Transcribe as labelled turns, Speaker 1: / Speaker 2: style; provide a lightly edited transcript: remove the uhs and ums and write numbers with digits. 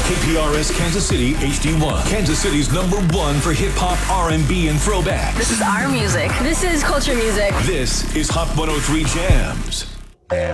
Speaker 1: KPRS Kansas City HD1. Kansas City's #1 for hip hop, R&B, and throwback.
Speaker 2: This is our music. This is culture music.
Speaker 1: This is Hot 103 Jams.